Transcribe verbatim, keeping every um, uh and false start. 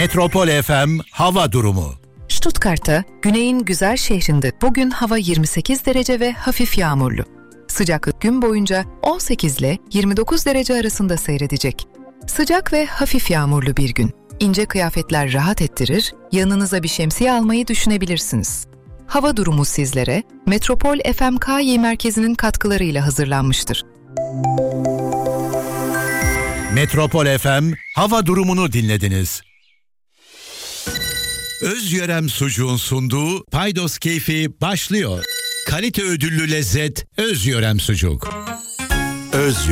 Metropol F M hava durumu. Stuttgart'ta, güneyin güzel şehrinde bugün hava yirmi sekiz derece ve hafif yağmurlu. Sıcaklık gün boyunca on sekiz ile yirmi dokuz derece arasında seyredecek. Sıcak ve hafif yağmurlu bir gün. İnce kıyafetler rahat ettirir, yanınıza bir şemsiye almayı düşünebilirsiniz. Hava durumu sizlere Metropol F M K Y merkezinin katkılarıyla hazırlanmıştır. Metropol F M hava durumunu dinlediniz. Özyörem Sucuğun sunduğu Paydos Keyfi başlıyor. Kalite ödüllü lezzet Özyörem Sucuk. Özyörem.